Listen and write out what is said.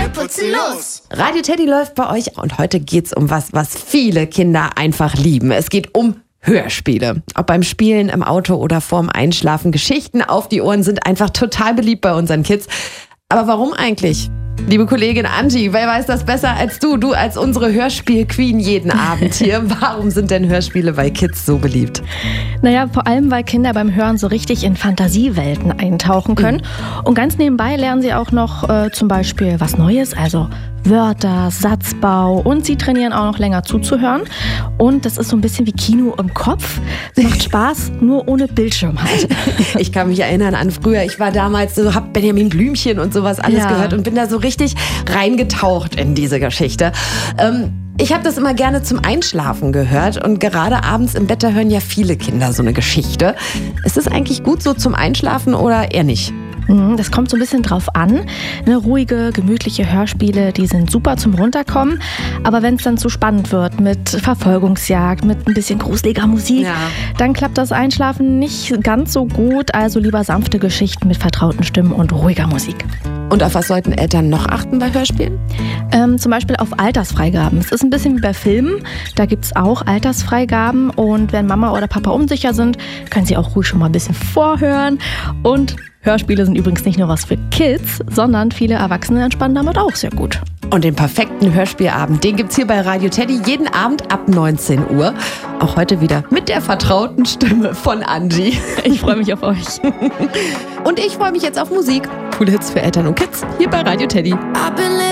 putzen los! Radio Teddy läuft bei euch und heute geht's um was viele Kinder einfach lieben. Es geht um Hörspiele. Ob beim Spielen, im Auto oder vorm Einschlafen. Geschichten auf die Ohren sind einfach total beliebt bei unseren Kids. Aber warum eigentlich? Liebe Kollegin Angie, wer weiß das besser als du? Du als unsere Hörspiel-Queen jeden Abend hier. Warum sind denn Hörspiele bei Kids so beliebt? Naja, vor allem, weil Kinder beim Hören so richtig in Fantasiewelten eintauchen können. Und ganz nebenbei lernen sie auch noch zum Beispiel was Neues, also Wörter, Satzbau, und sie trainieren auch noch länger zuzuhören. Und das ist so ein bisschen wie Kino im Kopf. Es macht Spaß, nur ohne Bildschirm halt. Ich kann mich erinnern an früher. Ich war damals so, hab Benjamin Blümchen und sowas alles gehört und bin da so richtig reingetaucht in diese Geschichte. Ich habe das immer gerne zum Einschlafen gehört und gerade abends im Bett, da hören ja viele Kinder so eine Geschichte. Ist das eigentlich gut so zum Einschlafen oder eher nicht? Das kommt so ein bisschen drauf an. Ruhige, gemütliche Hörspiele, die sind super zum Runterkommen. Aber wenn es dann zu spannend wird mit Verfolgungsjagd, mit ein bisschen gruseliger Musik, dann klappt das Einschlafen nicht ganz so gut. Also lieber sanfte Geschichten mit vertrauten Stimmen und ruhiger Musik. Und auf was sollten Eltern noch achten bei Hörspielen? Zum Beispiel auf Altersfreigaben. Es ist ein bisschen wie bei Filmen. Da gibt es auch Altersfreigaben. Und wenn Mama oder Papa unsicher sind, können sie auch ruhig schon mal ein bisschen vorhören. Und Hörspiele sind übrigens nicht nur was für Kids, sondern viele Erwachsene entspannen damit auch sehr gut. Und den perfekten Hörspielabend, den gibt's hier bei Radio Teddy jeden Abend ab 19 Uhr. Auch heute wieder mit der vertrauten Stimme von Angie. Ich freue mich auf euch. Und ich freue mich jetzt auf Musik. Coole Hits für Eltern und Kids hier bei Radio Teddy.